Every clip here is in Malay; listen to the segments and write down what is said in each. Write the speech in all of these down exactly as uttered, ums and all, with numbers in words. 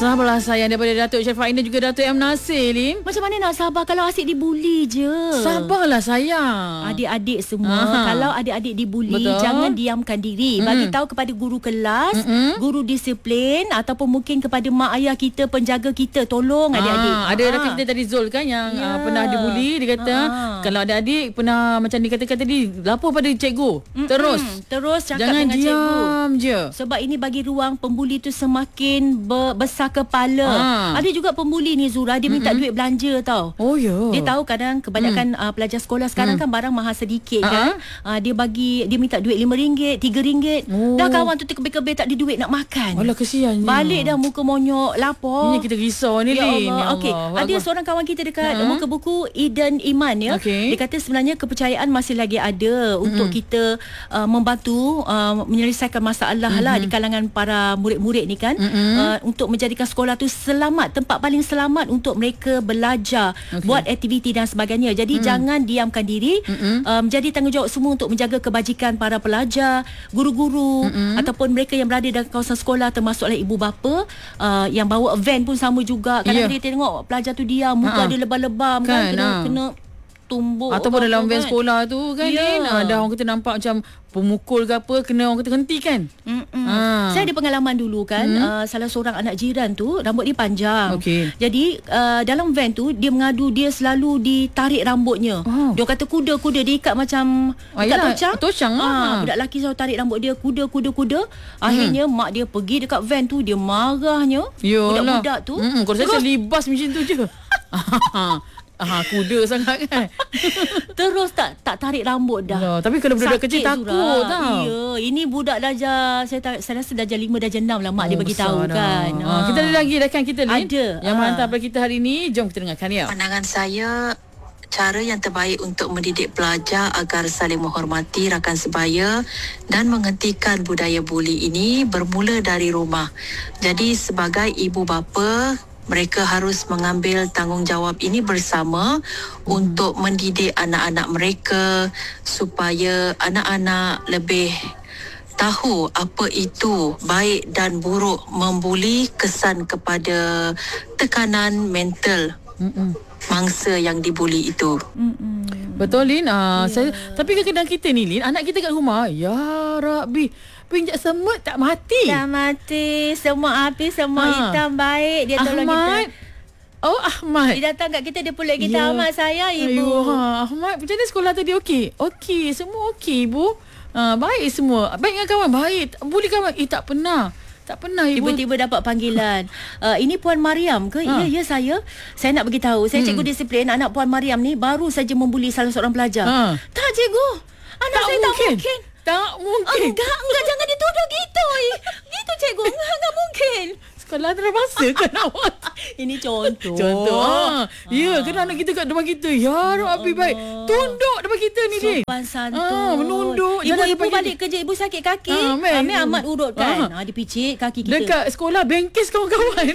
Sabarlah sayang daripada Datuk Syafain dan juga Datuk M. Nasir, Lin. Macam mana nak sabar kalau asyik dibuli je? Sabarlah sayang. Adik-adik semua, Aha. kalau adik-adik dibuli, Betul. jangan diamkan diri. Mm-mm. Bagi tahu kepada guru kelas, Mm-mm. guru disiplin ataupun mungkin kepada mak ayah kita, penjaga kita. Tolong adik-adik. Ah, ada rakan kita tadi Zul kan yang yeah. uh, pernah dibuli. Dia kata ah. kalau adik-adik pernah macam dikatakan tadi, lapor pada cikgu. Mm-mm. Terus. Terus cakap jangan dengan cikgu. Jangan diam je. Sebab ini bagi ruang pembuli tu semakin be- besar kepala. Ah. Ada juga pembuli ni Zura, dia minta Mm-mm. duit belanja tau. Oh ya. Yeah. Dia tahu kadang kebanyakan mm. uh, pelajar sekolah sekarang mm. kan barang mahal sedikit uh-huh. kan. Uh, dia bagi dia minta duit lima ringgit, tiga ringgit. Oh. Dah kawan tu terkebir-kebir tak ada duit nak makan. Alah kesiannya. Balik dah muka monyok, lapor. Ini kita risau ni ya Lin. Allah. Okey, ada Allah. Seorang kawan kita dekat uh-huh. muka buku Eden Iman ya. Okay. Dia kata sebenarnya kepercayaan masih lagi ada mm-hmm. untuk kita uh, membantu uh, menyelesaikan masalah mm-hmm. lah di kalangan para murid-murid ni kan. Mm-hmm. Uh, untuk menjadikan sekolah tu selamat, tempat paling selamat untuk mereka belajar, okay. buat aktiviti dan sebagainya. Jadi mm. jangan diamkan diri. Mm-hmm. Uh, menjadi tanggungjawab semua untuk menjaga kebajikan para pelajar, guru-guru mm-hmm. ataupun mereka yang berada dalam kawasan sekolah, termasuk oleh ibu bapa uh, yang bawa van pun sama juga. Kadang-kadang yeah. dia tengok pelajar tu diam, muka uh-huh. dia lebam-lebam kan, kan kena, uh. kena tumbuk ataupun dalam van kan. Sekolah tu kan yeah. Lin, uh, dah orang kata nampak macam pemukul ke apa, kena orang kata hentikan. Ha. Saya ada pengalaman dulu kan, hmm. uh, salah seorang anak jiran tu rambut dia panjang. Okay. Jadi uh, dalam van tu dia mengadu dia selalu ditarik rambutnya. Oh. Dia kata kuda-kuda diikat macam oh, ikat tocang. Tocang ha, ha. Budak lelaki selalu tarik rambut dia kuda-kuda-kuda. Akhirnya hmm. mak dia pergi dekat van tu, dia marahnya. Yolah. Budak-budak tu. Hmm, kalau saya libas macam tu je. Ah, kuda sangat kan. Terus tak tak tarik rambut dah. Loh, tapi kalau budak kecil takut tau. Ya, ini budak darjah saya tak, saya rasa darjah lima darjah enam lah mak oh, dia bagi tahu kan. Ha. Kita ada lagi rakan kita Lin. Ada. Yang menghantar pada kita hari ini. Jom kita dengarkan ya. Pandangan saya, cara yang terbaik untuk mendidik pelajar agar saling menghormati rakan sebaya dan menghentikan budaya buli ini bermula dari rumah. Jadi sebagai ibu bapa, mereka harus mengambil tanggungjawab ini bersama hmm. untuk mendidik anak-anak mereka supaya anak-anak lebih tahu apa itu baik dan buruk membuli, kesan kepada tekanan mental Mm-mm. mangsa yang dibuli itu. Mm-mm. Betul Lin. Uh, yeah. saya, tapi kadang-kadang kita ni Lin, anak kita kat rumah, ya Rabbi, pinjak semut tak mati. Tak mati. Semua api, semua ha. hitam baik. Dia tolong Ahmad. kita. Oh Ahmad. Dia datang kat kita, dia peluk kita. Yeah. Ahmad saya ibu. Ayuh, ha. Ahmad, macam mana sekolah tadi okey? Okey, semua okey ibu. Uh, baik semua. Baik dengan kawan, baik. Boleh kawan? Eh tak pernah. Tak pernah ibu. Tiba-tiba dapat panggilan. uh, ini Puan Mariam ke? Ha. Ya, ya saya. Saya nak beritahu. Saya hmm. cikgu disiplin. Anak Puan Mariam ni baru saja membuli salah seorang pelajar. Ha. Tak cikgu. Anak tak saya mungkin. tak mungkin. Tak mungkin. Enggak, enggak. Jangan dituduh gitu. Gitu cikgu. Enggak, enggak mungkin. Sekolah terpaksa kan awak. Ini contoh. Contoh. Ha. Ya, kena anak kita kat depan kita. Ya, Rabbi baik. Tunduk depan kita ni ni. Sopan santun. Ha, menunduk. Ibu-ibu balik kerja, ibu sakit kaki. Ha, Ambil amat urut kan. Ha. Ha, dia picit kaki kita. Dekat sekolah bengkes kawan-kawan.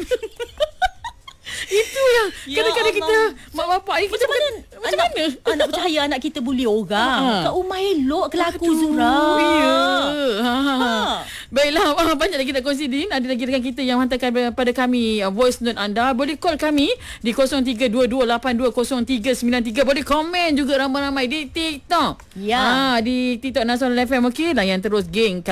Itu yang ya kadang-kadang kita mak bapak ni macam mana macam anak, mana anak percaya anak kita bully orang. Ha. Kat rumah elok kelaku Zura. Ya. Ha. Ha. Baiklah, ah, banyak lagi kita kongsi Din. Ada lagi rekan kita yang hantarkan pada kami uh, voice note anda. Boleh call kami di kosong tiga dua dua lapan dua kosong tiga sembilan tiga. Boleh komen juga ramai-ramai di TikTok. Ya. Ha, di TikTok Nasional F M. Okey, layan terus geng.